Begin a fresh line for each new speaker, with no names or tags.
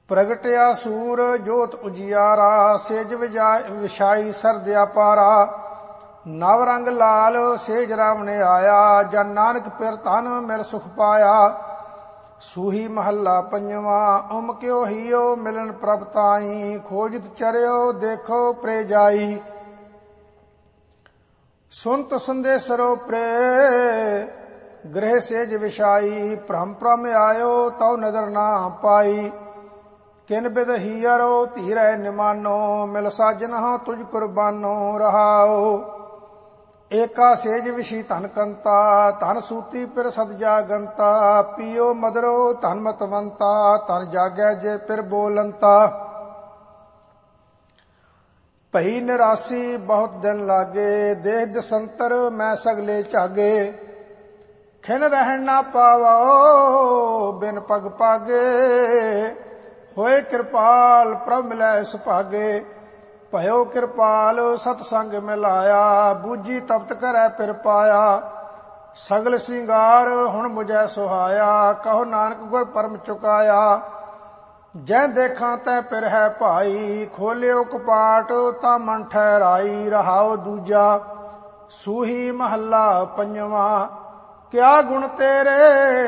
ਪ੍ਰਗਟਿਆ ਸੂਰ ਜੋਤ ਉਜਿਆਰਾ, ਸੇਜ ਵਿਛਾਈ ਸਰਦਿਆ ਪਾਰਾ। ਨਵ ਰੰਗ ਲਾਲ ਸੇਜ ਰਾਮ ਨੇ ਆਇਆ, ਜਨ ਨਾਨਕ ਪਿਰ ਧਨ ਮਿਲ ਸੁਖ ਪਾਇਆ। ਸੂਹੀ ਮਹੱਲਾ ਪੰਜਵਾਂ। ਉਮ ਕਿਉ ਹੀਓ ਮਿਲਨ ਪ੍ਰਭ ਤਾਈ, ਖੋਜਤ ਚਰਿਓ ਦੇਖੋ ਪ੍ਰੇ ਜਾਈ। ਸੁਨਤ ਸੰਦੇਸਰੋ ਪ੍ਰੇ ਗ੍ਰਹਿ ਸੇਜ ਵਿਛਾਈ, ਭ੍ਰਮ ਭ੍ਰਮ ਆਇਓ ਤਉ ਨਦਰ ਨਾ ਪਾਈ। ਕਿਨ ਬਿਦ ਹੀਅਰੋ ਧੀਰੈ ਨਿਮਾਨੋ, ਮਿਲ ਸਾਜਨਹੁ ਤੁਝ ਕੁਰਬਾਨੋ ਰਹਾਓ। ਏਕਾ ਸੇਜ ਵਿਛੀ ਧਨ ਕੰਤਾ, ਧਨ ਸੂਤੀ ਪਿਰ ਸਦ ਜਾਗੰਤਾ। ਪੀਓ ਮਦਰੋ ਧਨ ਮਤਵੰਤਾ, ਧਨ ਜਾਗੈ ਜੇ ਪਿਰ ਬੋਲੰਤਾ। ਭਈ ਨਿਰਾਸੀ ਬਹੁਤ ਦਿਨ ਲਾਗੇ, ਦੇਹ ਦਸੰਤਰ ਮੈਂ ਸਗਲੇ ਝਾਗੇ। ਖਿਨ ਰਹਿਣ ਨਾ ਪਾਵੋ ਬਿਨ ਪਗ ਪਾਗੇ, ਹੋਏ ਕਿਰਪਾਲ ਪ੍ਰਭ ਮਿਲੈ ਸੁਭਾਗੇ। ਭਇਓ ਕਿਰਪਾਲ ਸਤ ਸੰਗ ਮਿਲਾਇਆ, ਬੂਝੀ ਤਪਤ ਕਰੈ ਪਿਰ ਪਾਇਆ। ਸਗਲ ਸਿੰਗਾਰ ਹੁਣ ਮੁਝੈ ਸੁਹਾਇਆ, ਕਹੋ ਨਾਨਕ ਗੁਰ ਪਰਮ ਚੁਕਾਇਆ। ਜੈ ਦੇਖਾਂ ਤੈ ਪਿਰ ਹੈ ਭਾਈ, ਖੋਲਿਓ ਕਪਾਟ ਤਾਂ ਮਨ ਠਹਿਰਾਈ। ਰਹਾਉ ਦੂਜਾ। ਸੂਹੀ ਮਹੱਲਾ ਪੰਜਵਾਂ। ਕਿਆ ਗੁਣ ਤੇਰੇ